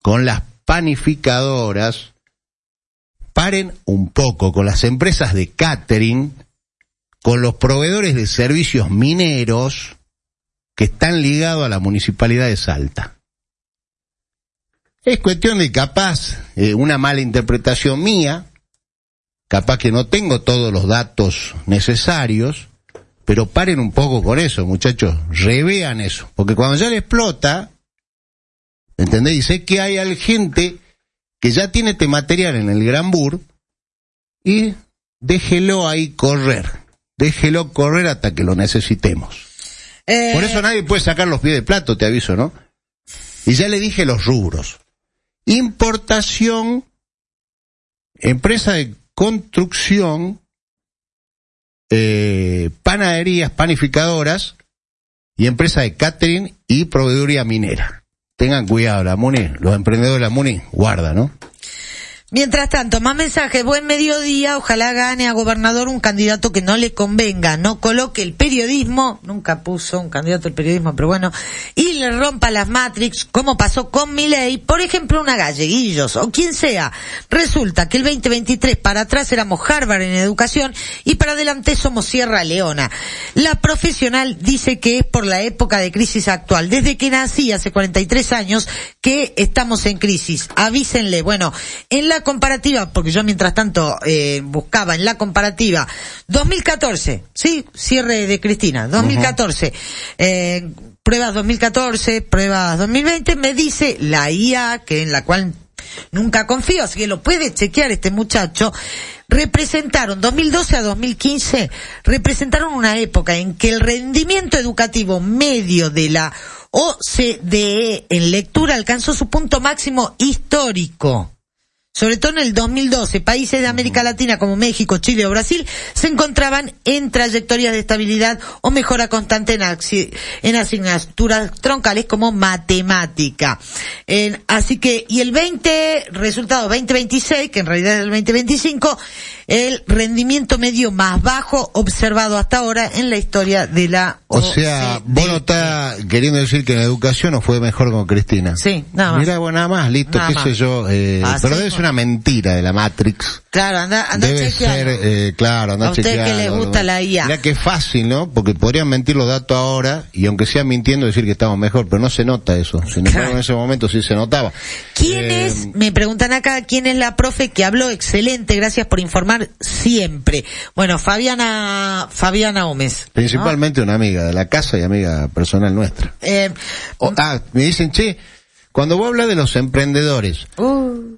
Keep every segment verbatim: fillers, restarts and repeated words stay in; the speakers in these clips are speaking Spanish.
con las panificadoras, paren un poco con las empresas de catering, con los proveedores de servicios mineros que están ligados a la Municipalidad de Salta. Es cuestión de capaz, eh, una mala interpretación mía, capaz que no tengo todos los datos necesarios, pero paren un poco con eso, muchachos, revean eso, porque cuando ya le explota, ¿entendés? Y sé que hay gente que ya tiene este material en el Gran Bur, y déjelo ahí correr, déjelo correr hasta que lo necesitemos. Eh... Por eso nadie puede sacar los pies de plato, te aviso, ¿no? Y ya le dije los rubros. Importación, empresa de construcción, eh, panaderías, panificadoras y empresa de catering y proveeduría minera. Tengan cuidado, la MUNI, los emprendedores de la MUNI, guarda, ¿no? Mientras tanto, más mensajes. Buen mediodía, ojalá gane a gobernador un candidato que no le convenga, no coloque el periodismo, nunca puso un candidato al periodismo, pero bueno, y le rompa las Matrix, como pasó con Milei, por ejemplo, una Galleguillos, o quien sea. Resulta que el veinte veintitrés para atrás éramos Harvard en educación, y para adelante somos Sierra Leona. La profesional dice que es por la época de crisis actual. Desde que nací, hace cuarenta y tres años, que estamos en crisis. Avísenle. Bueno, en la comparativa, porque yo mientras tanto eh, buscaba en la comparativa dos mil catorce, sí, cierre de Cristina, dos mil catorce, uh-huh. eh, pruebas dos mil catorce, pruebas dos mil veinte, me dice la I A, que en la cual nunca confío, así que lo puede chequear este muchacho, representaron dos mil doce a dos mil quince, representaron una época en que el rendimiento educativo medio de la O C D E en lectura alcanzó su punto máximo histórico. Sobre todo en el dos mil doce, países de América Latina como México, Chile o Brasil se encontraban en trayectorias de estabilidad o mejora constante en, axi- en asignaturas troncales como matemática. En, así que, y el veinte, resultado veinte veintiséis, que en realidad es el veinte veinticinco, el rendimiento medio más bajo observado hasta ahora en la historia de la O sea, O C D E. Vos no estás queriendo decir que en la educación no fue mejor con Cristina. Sí, nada más. Mira, bueno, nada más, listo, nada qué más. sé yo, eh, pero debe ser una mentira de la Matrix. Claro, anda, anda Debe ser, eh, claro, anda a usted chequeando, que le gusta ¿no? la I A. Mira que fácil, ¿no? Porque podrían mentir los datos ahora, y aunque sea mintiendo decir que estamos mejor, pero no se nota eso. Sin embargo, claro. En ese momento sí se notaba. ¿Quién eh, es, me preguntan acá, quién es la profe que habló? Excelente, gracias por informar siempre. Bueno, Fabiana, Fabiana Gómez. Principalmente, ¿no? Una amiga de la casa y amiga personal nuestra. Eh, o, ah, me dicen, che, cuando vos hablas de los emprendedores, uh,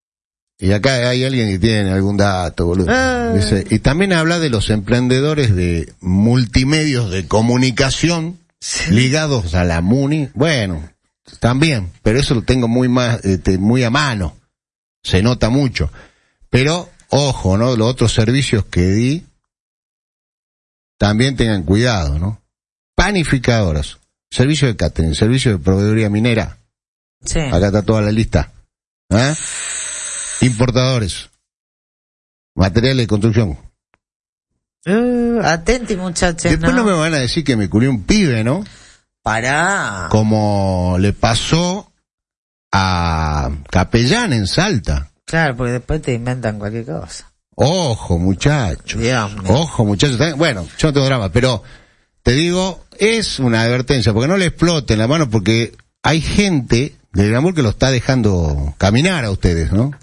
y acá hay alguien que tiene algún dato, boludo. Uh, Dice, y también habla de los emprendedores de multimedios de comunicación sí. ligados a la MUNI. Bueno, también, pero eso lo tengo muy más, este, muy a mano. Se nota mucho. Pero, ojo, ¿no? Los otros servicios que di, también tengan cuidado, ¿no? Panificadoras, servicio de catering, servicio de proveeduría minera. Sí. Acá está toda la lista. ¿Eh? Importadores, materiales de construcción. Uh, atenti, muchachos. Después no. no me van a decir que me culió un pibe, ¿no? Pará. Como le pasó a Capellán en Salta. Claro, porque después te inventan cualquier cosa. Ojo, muchachos. Ojo, muchachos. Bueno, yo no tengo drama, pero te digo, es una advertencia, porque no le exploten la mano, porque hay gente del amor que lo está dejando caminar a ustedes, ¿no?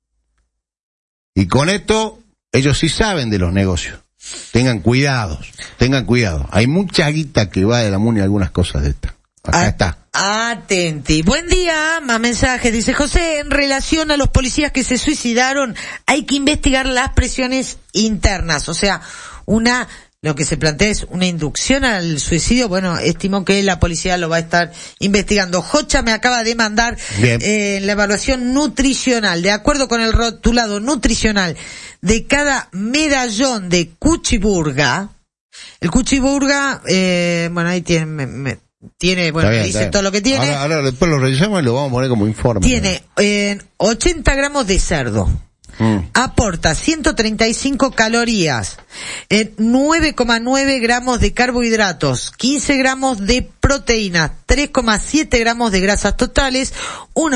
Y con esto, ellos sí saben de los negocios. Tengan cuidados, tengan cuidado. Hay mucha guita que va de la MUNI y algunas cosas de estas. Acá A- está. Atenti. Buen día, más mensajes. Dice José, en relación a los policías que se suicidaron, hay que investigar las presiones internas. O sea, una, lo que se plantea es una inducción al suicidio. Bueno, estimo que la policía lo va a estar investigando. Jocha me acaba de mandar eh, la evaluación nutricional. De acuerdo con el rotulado nutricional de cada medallón de Cuchiburga, el Cuchiburga, eh, bueno, ahí tiene, me, me, tiene, bueno, bien, dice todo lo que tiene. Ahora, ahora después lo revisamos y lo vamos a poner como informe. Tiene eh, ochenta gramos de cerdo. Mm. Aporta ciento treinta y cinco calorías, eh, nueve coma nueve gramos de carbohidratos, quince gramos de proteínas, tres coma siete gramos de grasas totales, uno